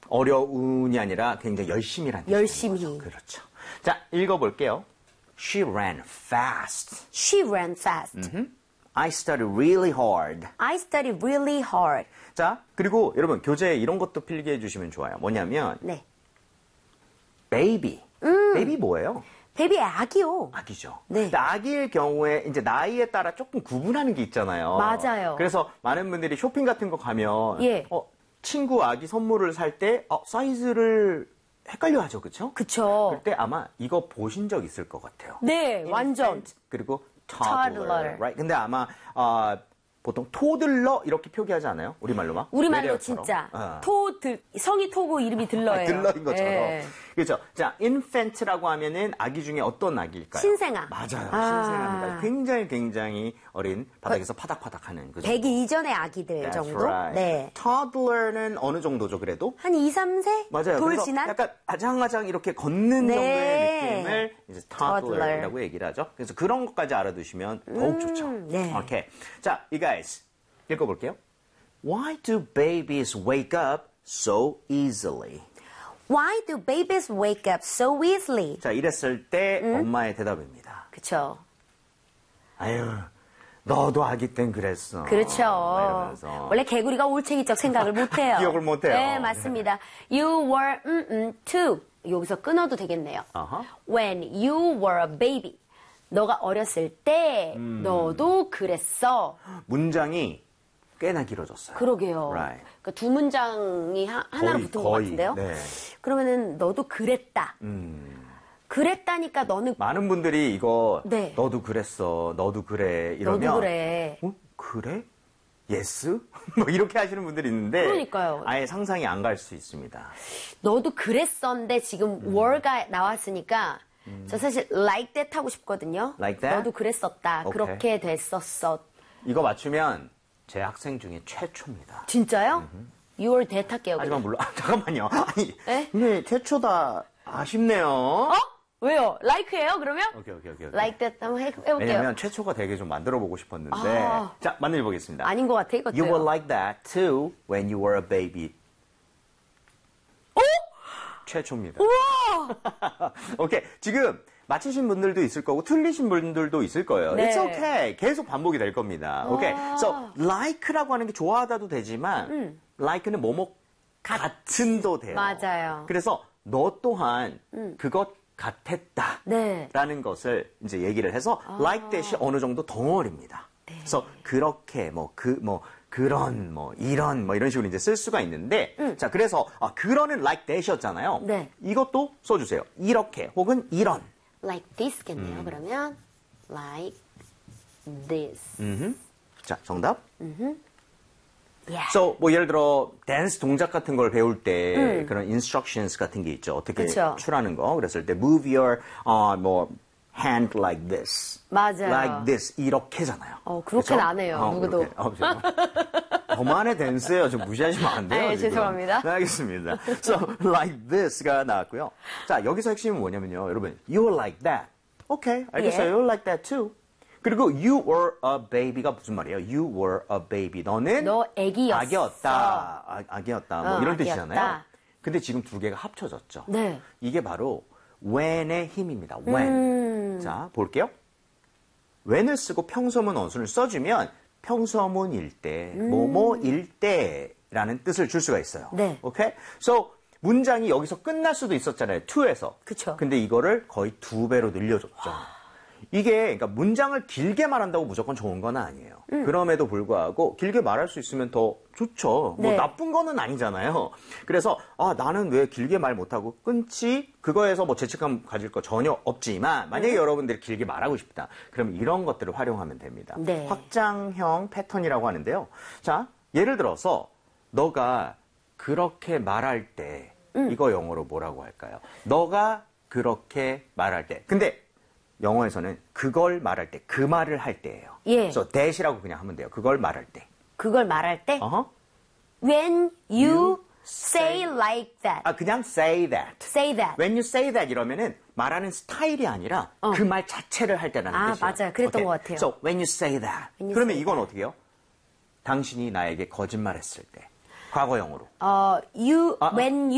어려운이 아니라 굉장히 열심히라는 열심히. 뜻이죠. 그렇죠. 자, 읽어볼게요. She ran fast. She ran fast. I studied really hard. I studied really hard. 자, 그리고 여러분 교재에 이런 것도 필기해 주시면 좋아요. 뭐냐면 네. baby. baby 뭐예요? 베이비 아기요. 아기죠. 네. 근데 아기의 경우에 이제 나이에 따라 조금 구분하는 게 있잖아요. 맞아요. 그래서 많은 분들이 쇼핑 같은 거 가면 예. 친구 아기 선물을 살 때 사이즈를 헷갈려 하죠. 그렇죠? 그쵸. 그때 아마 이거 보신 적 있을 것 같아요. 네, 완전. 그리고 toddler. Right? 근데 아마 보통 토들러 이렇게 표기하지 않아요? 우리말로 막? 우리말로 외래어처럼. 진짜. 성이 토고 이름이 들러예요. 들러인 것처럼. 예. 그렇죠. 자, infant라고 하면은 아기 중에 어떤 아기일까요? 신생아. 맞아요. 신생아입니다. 굉장히 어린 바닥에서 파닥파닥하는 그죠? 100이 이전의 아기들 That's 정도? right. 네. toddler는 어느 정도죠, 그래도? 한 2, 3세? 맞아요. 돌 그래서 지난? 약간 아장아장 이렇게 걷는 네. 정도의 느낌을 이제 toddler이라고 얘기를 하죠. 그래서 그런 것까지 알아두시면 더욱 좋죠. 네. 오케이. 자, you guys 읽어볼게요. Why do babies wake up so easily? Why do babies wake up so easily? 자, 이랬을 때 엄마의 대답입니다. 그쵸. 아유, 너도 아기 땐 그랬어. 그렇죠. 이러면서. 원래 개구리가 올챙이적 생각을 못해요. 기억을 못해요. 네, 맞습니다. You were two. 여기서 끊어도 되겠네요. When you were a baby. 너가 어렸을 때 너도 그랬어. 문장이 꽤나 길어졌어요. 그러게요. Right. 그러니까 두 문장이 하나로 붙은 것 같은데요. 네. 그러면은 너도 그랬다. 그랬다니까 너는 많은 분들이 이거 네. 너도 그랬어, 너도 그래 이러면 너도 그래. 그래? 예스? 뭐 이렇게 하시는 분들이 있는데 그러니까요. 아예 상상이 안 갈 수 있습니다. 너도 그랬었는데 지금 were가 나왔으니까 저 사실 like that 하고 싶거든요. Like that? 너도 그랬었다. 오케이. 그렇게 됐었어. 이거 맞추면 제 학생 중에 최초입니다. 진짜요? 6월 that 할게요. 하지만 물론 잠깐만요. 아니 네? 근데 최초다 아쉽네요. 왜요? like예요 그러면? 오케이. like that 한번 해볼게요. 왜냐면 최초가 되게 좀 만들어 보고 싶었는데 자 만들어 보겠습니다. 아닌 것 같아 이것도요. You were like that too when you were a baby. 최초입니다. 우와! 오케이. 지금 맞히신 분들도 있을 거고 틀리신 분들도 있을 거예요. 네. It's okay. 계속 반복이 될 겁니다. 오케이. So like라고 하는 게 좋아하다도 되지만 like는 뭐뭐 같은도 돼요. 맞아요. 그래서 너 또한 그것 같았다. 네. 라는 것을 이제 얘기를 해서 like that이 어느 정도 덩어리입니다. 네. 그래서 그렇게 그런 이런 이런 식으로 이제 쓸 수가 있는데 자 그래서 그런은 like that이었잖아요. 네. 이것도 써주세요. 이렇게 혹은 이런. like this겠네요. 그러면 like this. 자 정답. Yeah. So 뭐 예를 들어 댄스 동작 같은 걸 배울 때 그런 instructions 같은 게 있죠. 어떻게 그쵸. 출하는 거. 그랬을 때 move your hand like this. 맞아요. Like this 이렇게잖아요. 그렇게는 안 해요. 누구도. 저만의 댄스예요. 좀 무시하시면 안 돼요. 네, 지금. 죄송합니다. 네, 알겠습니다. So like this가 나왔고요. 자 여기서 핵심은 뭐냐면요. 여러분 you were like that. 오케이 알겠어요. 예. You were like that too. 그리고 you were a baby가 무슨 말이에요? You were a baby. 너는 너 애기였어. 아기였다. 아기였다. 뭐 이런 아기였다. 뜻이잖아요. 근데 지금 두 개가 합쳐졌죠. 네. 이게 바로 when의 힘입니다. when. 자, 볼게요. when을 쓰고 평서문 어순을 써주면 평서문일 때, 뭐뭐일 때라는 뜻을 줄 수가 있어요. 네. 오케이? So, 문장이 여기서 끝날 수도 있었잖아요. to에서. 그쵸. 근데 이거를 거의 2배로 늘려줬죠. 이게 그러니까 문장을 길게 말한다고 무조건 좋은 건 아니에요. 그럼에도 불구하고 길게 말할 수 있으면 더 좋죠. 뭐 네. 나쁜 거는 아니잖아요. 그래서 나는 왜 길게 말 못하고 끊지? 그거에서 뭐 죄책감 가질 거 전혀 없지만 만약에 여러분들이 길게 말하고 싶다. 그럼 이런 것들을 활용하면 됩니다. 네. 확장형 패턴이라고 하는데요. 자, 예를 들어서 너가 그렇게 말할 때 이거 영어로 뭐라고 할까요? 너가 그렇게 말할 때. 근데 영어에서는 그걸 말할 때, 그 말을 할 때예요. 예. 그래서 that이라고 그냥 하면 돼요. 그걸 말할 때. 그걸 말할 때 어허. when you say like that. 그냥 say that. say that. When you say that 이러면은 말하는 스타일이 아니라 그 말 자체를 할 때라는 뜻이에요. 맞아요. 그랬던 것 같아요. So when you say that. When you 그러면 say 이건 어떻게 해요? 당신이 나에게 거짓말했을 때. 과거형으로. when you